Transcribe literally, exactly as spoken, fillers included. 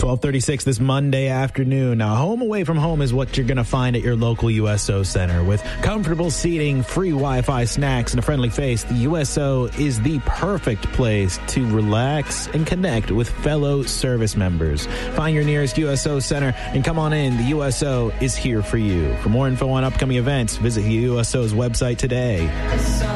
twelve thirty-six this Monday afternoon. Now, home away from home is what you're going to find at your local U S O Center. With comfortable seating, free Wi-Fi, snacks, and a friendly face, the U S O is the perfect place to relax and connect with fellow service members. Find your nearest U S O Center and come on in. The U S O is here for you. For more info on upcoming events, visit the U S O's website today.